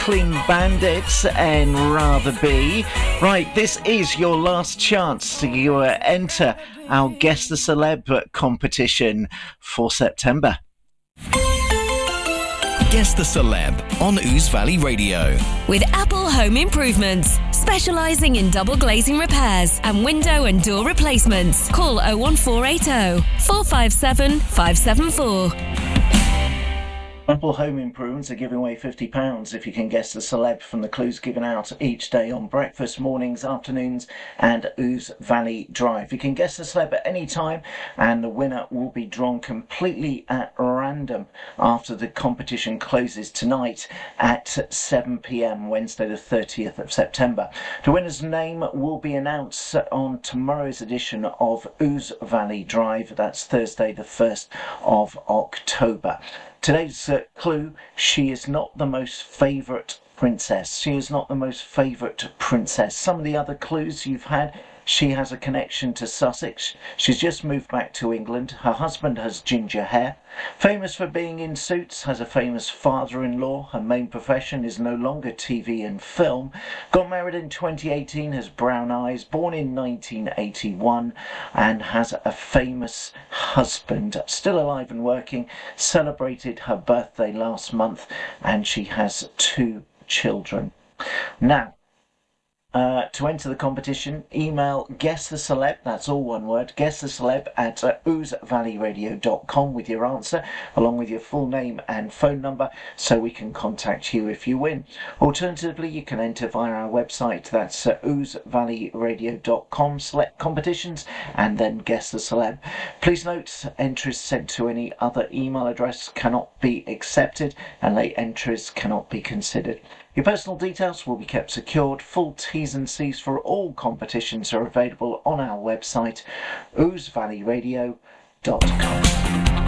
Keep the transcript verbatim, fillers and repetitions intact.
Clean Bandits and Rather Be. Right, this is your last chance to uh, enter our Guess the Celeb competition for September. Guess the Celeb on Ouse Valley Radio. With Apple Home Improvements, specialising in double glazing repairs and window and door replacements. Call oh one four eight oh, four five seven, five seven four. Apple Home Improvements are giving away fifty pounds if you can guess the celeb from the clues given out each day on breakfast, mornings, afternoons and Ouse Valley Drive. You can guess the celeb at any time and the winner will be drawn completely at random after the competition closes tonight at seven p m Wednesday the thirtieth of September. The winner's name will be announced on tomorrow's edition of Ouse Valley Drive. That's Thursday the first of October. Today's uh, clue, she is not the most favourite princess. She is not the most favourite princess. Some of the other clues you've had, she has a connection to Sussex. She's just moved back to England. Her husband has ginger hair. Famous for being in Suits, has a famous father-in-law. Her main profession is no longer T V and film. Got married in twenty eighteen, has brown eyes, born in nineteen eighty-one, and has a famous husband, still alive and working. Celebrated her birthday last month, and she has two children. Now, Uh, to enter the competition, email guess the celeb, that's all one word, guess the celeb at uh, ouse valley radio dot com with your answer, along with your full name and phone number, so we can contact you if you win. Alternatively, you can enter via our website, that's uh, ouse valley radio dot com, select competitions, and then guess the celeb. Please note, entries sent to any other email address cannot be accepted, and late entries cannot be considered. Your personal details will be kept secured. Full T's and C's for all competitions are available on our website, ouse valley radio dot com.